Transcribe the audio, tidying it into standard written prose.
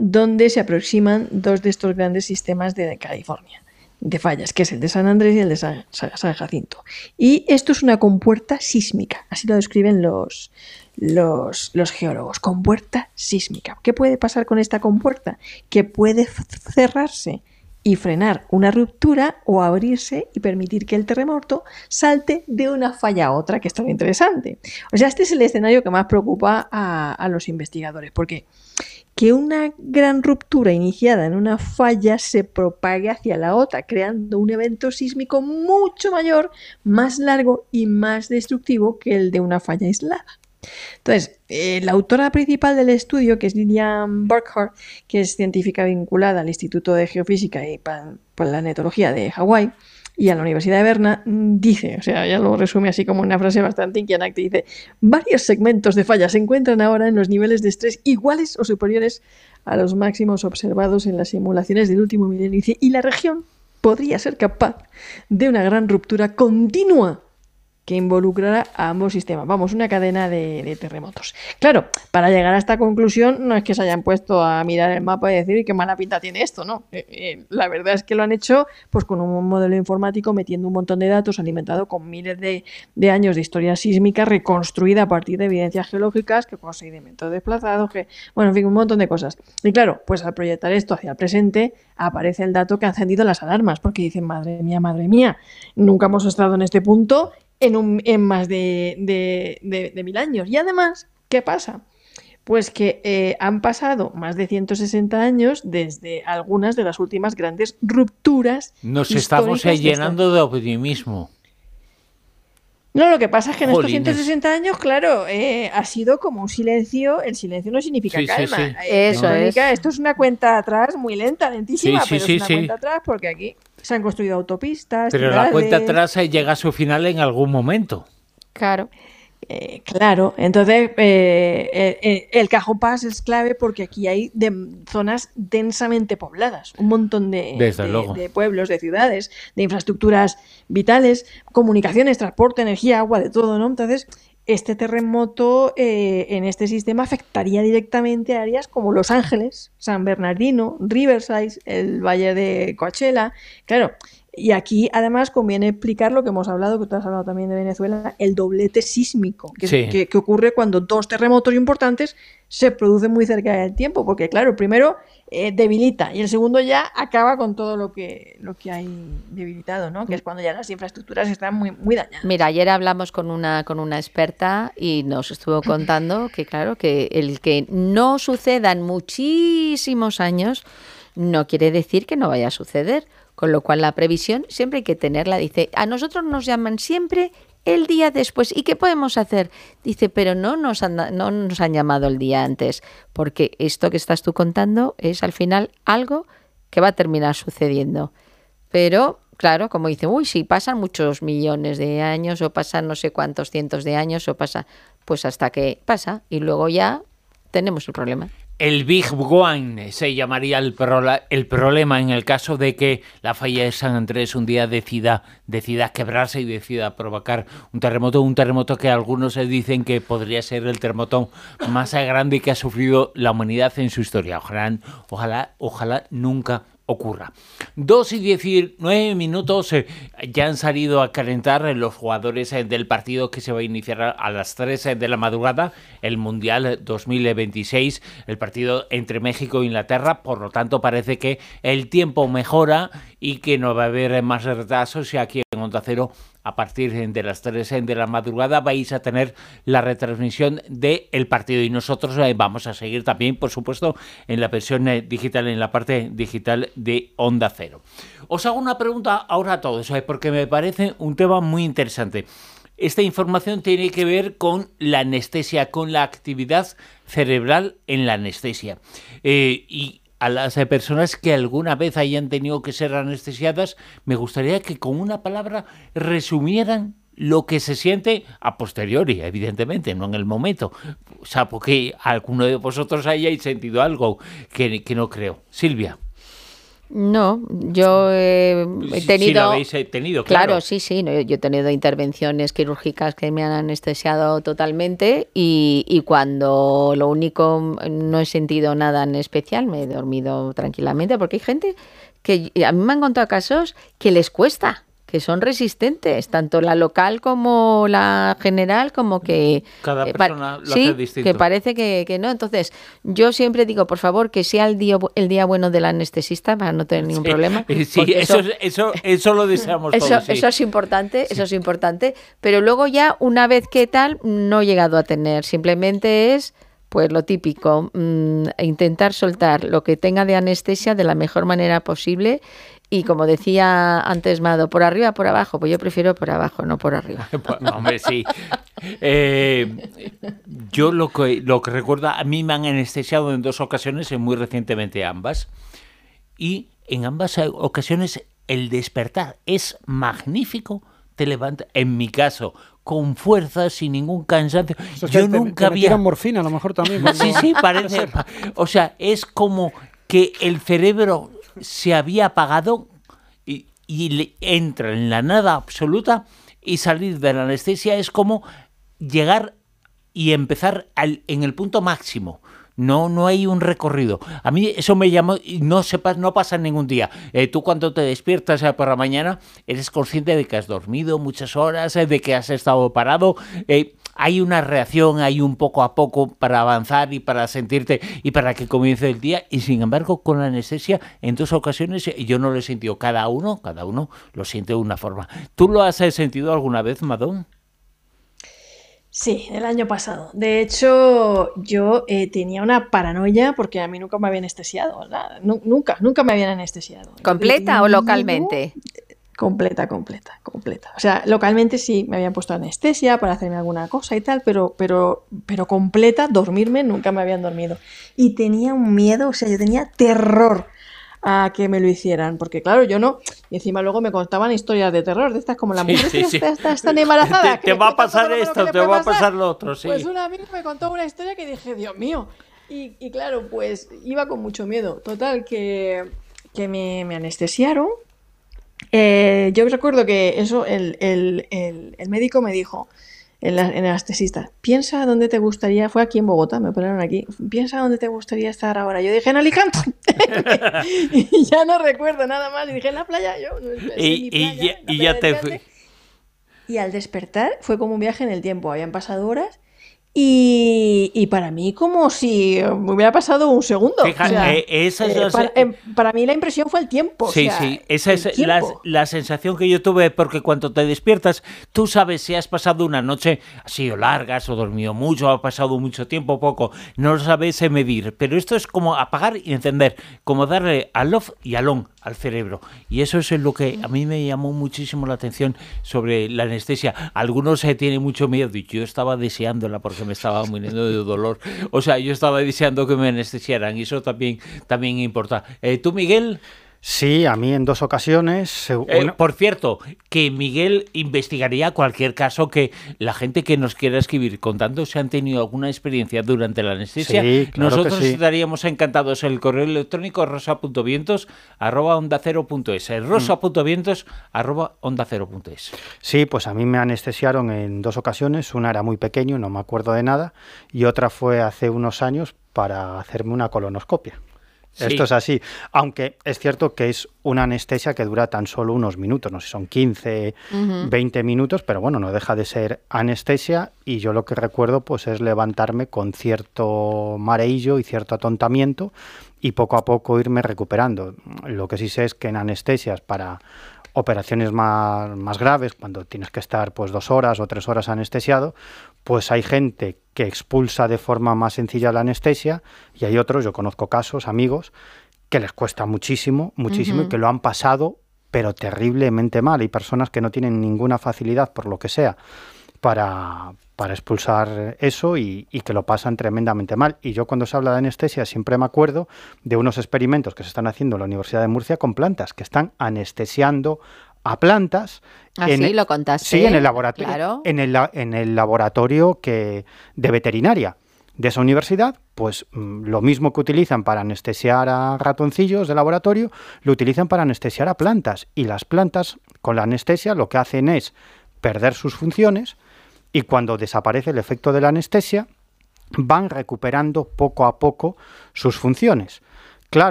donde se aproximan dos de estos grandes sistemas de California de fallas, que es el de San Andrés y el de San Jacinto. Y esto es una compuerta sísmica, así lo describen los geólogos, compuerta sísmica. ¿Qué puede pasar con esta compuerta? Que puede cerrarse y frenar una ruptura o abrirse y permitir que el terremoto salte de una falla a otra, que es tan interesante. O sea, este es el escenario que más preocupa a los investigadores, porque que una gran ruptura iniciada en una falla se propague hacia la otra, creando un evento sísmico mucho mayor, más largo y más destructivo que el de una falla aislada. Entonces, la autora principal del estudio, que es Lillian Burkhardt, que es científica vinculada al Instituto de Geofísica y Planetología de Hawái y a la Universidad de Berna, dice, o sea, ya lo resume así como una frase bastante inquietante, dice: varios segmentos de falla se encuentran ahora en los niveles de estrés iguales o superiores a los máximos observados en las simulaciones del último milenio, y la región podría ser capaz de una gran ruptura continua que involucrará a ambos sistemas. Vamos, una cadena de terremotos. Claro, para llegar a esta conclusión no es que se hayan puesto a mirar el mapa y decir qué mala pinta tiene esto, ¿no? La verdad es que lo han hecho pues con un modelo informático, metiendo un montón de datos, alimentado con miles de años de historia sísmica, reconstruida a partir de evidencias geológicas, que con sedimentos desplazados, que, bueno, en fin, un montón de cosas. Y claro, pues al proyectar esto hacia el presente, aparece el dato que ha encendido las alarmas, porque dicen, madre mía, nunca hemos estado en este punto en más de 1000 años. Y además, ¿qué pasa? Pues que han pasado más de 160 años desde algunas de las últimas grandes rupturas. Nos estamos llenando de optimismo. No, lo que pasa es que en estos 160 años, claro, ha sido como un silencio. El silencio no significa calma. Sí. Eso es. Esto es una cuenta atrás muy lentísima, pero es una cuenta atrás porque aquí se han construido autopistas. Pero ciudades. La cuenta atrás llega a su final en algún momento. Claro. Claro, entonces el Cajón Pass es clave porque aquí hay zonas densamente pobladas, un montón de pueblos, de ciudades, de infraestructuras vitales, comunicaciones, transporte, energía, agua, de todo, ¿no? Entonces, este terremoto en este sistema afectaría directamente a áreas como Los Ángeles, San Bernardino, Riverside, el Valle de Coachella, claro. Y aquí, además, conviene explicar lo que hemos hablado, que tú has hablado también de Venezuela, el doblete sísmico, que ocurre cuando dos terremotos importantes se producen muy cerca del tiempo, porque, claro, el primero debilita y el segundo ya acaba con todo lo que hay debilitado, ¿no? Que es cuando ya las infraestructuras están muy, muy dañadas. Mira, ayer hablamos con una experta y nos estuvo contando que, claro, que el que no suceda en muchísimos años no quiere decir que no vaya a suceder. Con lo cual la previsión siempre hay que tenerla. Dice, a nosotros nos llaman siempre el día después. ¿Y qué podemos hacer? Dice, pero no nos han llamado el día antes, porque esto que estás tú contando es al final algo que va a terminar sucediendo. Pero, claro, como dice, si pasan muchos millones de años o pasan no sé cuántos cientos de años o pasa, pues hasta que pasa y luego ya tenemos el problema. El Big One se llamaría el problema en el caso de que la falla de San Andrés un día decida quebrarse y decida provocar un terremoto que algunos dicen que podría ser el terremoto más grande que ha sufrido la humanidad en su historia. Ojalá nunca ocurra. 2:19 ya han salido a calentar los jugadores del partido que se va a iniciar a las 3 de la madrugada, el Mundial 2026, el partido entre México e Inglaterra. Por lo tanto, parece que el tiempo mejora y que no va a haber más retrasos, y aquí en Onda Cero, a partir de las 3 de la madrugada, vais a tener la retransmisión del partido, y nosotros vamos a seguir también, por supuesto, en la versión digital, en la parte digital de Onda Cero. Os hago una pregunta ahora a todos, porque me parece un tema muy interesante. Esta información tiene que ver con la anestesia, con la actividad cerebral en la anestesia. Y a las personas que alguna vez hayan tenido que ser anestesiadas, me gustaría que con una palabra resumieran lo que se siente a posteriori, evidentemente, no en el momento. O sea, porque alguno de vosotros hayáis sentido algo que no creo. Silvia. No, yo he tenido... Sí, lo habéis tenido, claro. Sí, no, yo he tenido intervenciones quirúrgicas que me han anestesiado totalmente y cuando lo único no he sentido nada en especial, me he dormido tranquilamente, porque hay gente que a mí me han contado casos que les cuesta, que son resistentes, tanto la local como la general, como que... Cada persona lo hace distinto. Que parece que no. Entonces, yo siempre digo, por favor, que sea el día bueno del anestesista para no tener ningún problema. Sí, eso lo deseamos todos. Eso es importante, eso es importante. Pero luego ya, una vez que tal, no he llegado a tener. Simplemente es... Pues lo típico, intentar soltar lo que tenga de anestesia de la mejor manera posible y, como decía antes Mado, por arriba o por abajo, pues yo prefiero por abajo, no por arriba. Hombre, sí. Yo lo que recuerdo, a mí me han anestesiado en 2 ocasiones, muy recientemente ambas, y en ambas ocasiones el despertar es magnífico, te levanta, en mi caso, con fuerza, sin ningún cansancio. Yo nunca había... morfina, a lo mejor también. Sí, parece. O sea, es como que el cerebro se había apagado y entra en la nada absoluta, y salir de la anestesia es como llegar y empezar en el punto máximo. No hay un recorrido. A mí eso me llamó, y no pasa ningún día. Tú cuando te despiertas por la mañana eres consciente de que has dormido muchas horas, de que has estado parado. Hay una reacción, hay un poco a poco para avanzar y para sentirte y para que comience el día. Y sin embargo, con la anestesia, en 2 ocasiones yo no lo he sentido. Cada uno lo siente de una forma. ¿Tú lo has sentido alguna vez, Madón? Sí, el año pasado. De hecho, yo tenía una paranoia porque a mí nunca me habían anestesiado, ¿verdad? Nunca me habían anestesiado. ¿Completa o localmente? Completa. O sea, localmente sí me habían puesto anestesia para hacerme alguna cosa y tal, pero completa, dormirme, nunca me habían dormido. Y tenía un miedo, o sea, yo tenía terror a que me lo hicieran, porque claro, yo no, y encima luego me contaban historias de terror, de estas como la mujer está tan embarazada. Te va a pasar esto, te va a pasar lo otro, sí. Pues un amigo me contó una historia que dije, Dios mío, y claro, pues iba con mucho miedo. Total, que me anestesiaron. Yo recuerdo que eso, el médico me dijo, el anestesista, piensa dónde te gustaría, fue aquí en Bogotá, me ponieron aquí, piensa dónde te gustaría estar ahora. Yo dije, en Alicante. Y ya no recuerdo nada más, y dije, en la playa, yo. Y ya te fui. Y al despertar fue como un viaje en el tiempo, habían pasado horas. Y para mí como si me hubiera pasado un segundo. Fíjate, para mí la impresión fue el tiempo. Sí, esa es la sensación que yo tuve, porque cuando te despiertas, tú sabes si has pasado una noche, ha sido larga, has dormido mucho, ha pasado mucho tiempo, poco, no lo sabes medir, pero esto es como apagar y encender, como darle al off y al on al cerebro, y eso es lo que a mí me llamó muchísimo la atención sobre la anestesia. Algunos tienen mucho miedo, y yo estaba deseándola porque me estaba muriendo de dolor, o sea, yo estaba deseando que me anestesiaran, y eso también importa. ¿Tú, Miguel? Sí, a mí en 2 ocasiones. Por cierto, que Miguel investigaría cualquier caso que la gente que nos quiera escribir contando si han tenido alguna experiencia durante la anestesia. Sí, claro. Nosotros estaríamos encantados. El correo electrónico rosa.vientos@ondacero.es, rosa.vientos@ondacero.es. Sí, pues a mí me anestesiaron en 2 ocasiones. Una era muy pequeño, no me acuerdo de nada, y otra fue hace unos años para hacerme una colonoscopia. Sí. Esto es así, aunque es cierto que es una anestesia que dura tan solo unos minutos, no sé, son 15, 20 minutos, pero bueno, no deja de ser anestesia, y yo lo que recuerdo pues es levantarme con cierto mareillo y cierto atontamiento y poco a poco irme recuperando. Lo que sí sé es que en anestesias para operaciones más graves, cuando tienes que estar pues 2 horas o 3 horas anestesiado, pues hay gente que expulsa de forma más sencilla la anestesia, y hay otros, yo conozco casos, amigos, que les cuesta muchísimo, y que lo han pasado, pero terriblemente mal. Hay personas que no tienen ninguna facilidad, por lo que sea, para expulsar eso, y que lo pasan tremendamente mal. Y yo, cuando se habla de anestesia, siempre me acuerdo de unos experimentos que se están haciendo en la Universidad de Murcia con plantas, que están anestesiando a plantas. Sí, lo contaste. Sí, en el laboratorio, claro. en el laboratorio de veterinaria. de esa universidad, pues lo mismo que utilizan para anestesiar a ratoncillos de laboratorio, lo utilizan para anestesiar a plantas. Y las plantas, con la anestesia, lo que hacen es perder sus funciones y cuando desaparece el efecto de la anestesia, van recuperando poco a poco sus funciones.